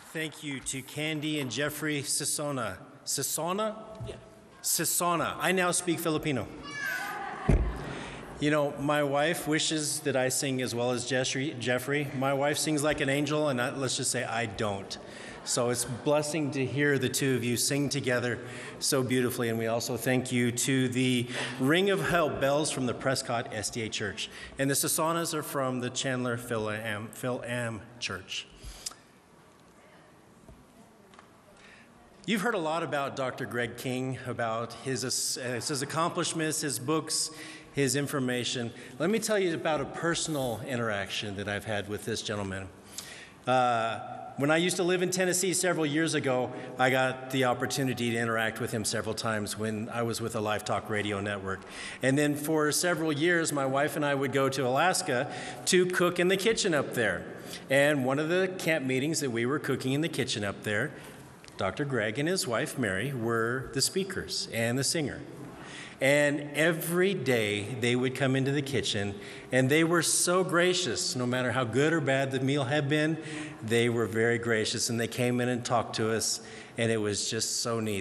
Thank you to Candy and Jeffrey Sisona. Sisona? Yeah. Sisona. I now speak Filipino. You know, my wife wishes that I sing as well as Jeffrey. My wife sings like an angel, and let's just say I don't. So it's a blessing to hear the two of you sing together so beautifully. And we also thank you to the Ring of Help Bells from the Prescott SDA Church. And the Sisonas are from the Chandler Phil-Am Church. You've heard a lot about Dr. Greg King, about his accomplishments, his books, his information. Let me tell you about a personal interaction that I've had with this gentleman. When I used to live in Tennessee several years ago, I got the opportunity to interact with him several times when I was with the Live Talk Radio Network. And then for several years, my wife and I would go to Alaska to cook in the kitchen up there. And one of the camp meetings that we were cooking in the kitchen up there, Dr. Greg and his wife, Mary, were the speakers and the singer. And every day they would come into the kitchen, and they were so gracious. No matter how good or bad the meal had been, they were very gracious, and they came in and talked to us, and it was just so neat.